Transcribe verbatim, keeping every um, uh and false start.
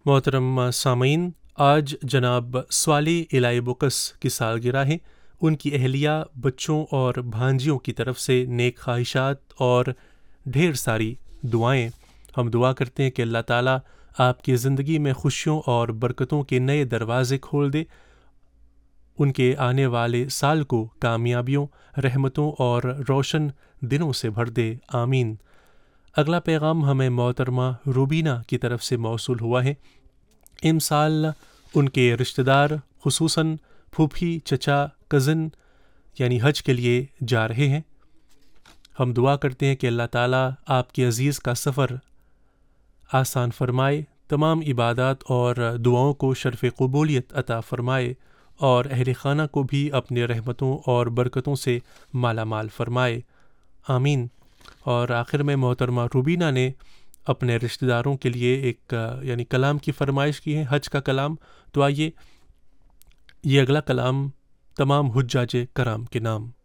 محترم سامعین، آج جناب صالح الہی بکس کی سالگرہ ہے۔ ان کی اہلیہ، بچوں اور بھانجیوں کی طرف سے نیک خواہشات اور ڈھیر ساری دعائیں۔ ہم دعا کرتے ہیں کہ اللہ تعالیٰ آپ کی زندگی میں خوشیوں اور برکتوں کے نئے دروازے کھول دے، ان کے آنے والے سال کو کامیابیوں، رحمتوں اور روشن دنوں سے بھر دے، آمین۔ اگلا پیغام ہمیں محترمہ روبینہ کی طرف سے موصول ہوا ہے۔ ان سال ان کے رشتہ دار خصوصاً پھوپھی، چچا، کزن یعنی حج کے لیے جا رہے ہیں۔ ہم دعا کرتے ہیں کہ اللہ تعالیٰ آپ کے عزیز کا سفر آسان فرمائے، تمام عبادات اور دعاؤں کو شرف قبولیت عطا فرمائے اور اہل خانہ کو بھی اپنے رحمتوں اور برکتوں سے مالا مال فرمائے، آمین۔ اور آخر میں محترمہ روبینہ نے اپنے رشتہ داروں کے لیے ایک یعنی کلام کی فرمائش کی ہے، حج کا کلام۔ تو آئیے یہ اگلا کلام تمام حجاج کرام کے نام۔